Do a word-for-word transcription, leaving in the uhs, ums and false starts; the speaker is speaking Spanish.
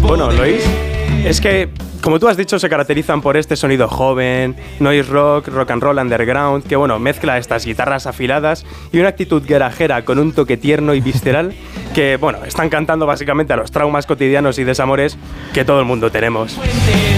Bueno, ¿lo oís? Es que, como tú has dicho, se caracterizan por este sonido joven, noise rock, rock and roll underground, que bueno, mezcla estas guitarras afiladas y una actitud garajera con un toque tierno y visceral que, bueno, están cantando básicamente a los traumas cotidianos y desamores que todo el mundo tenemos.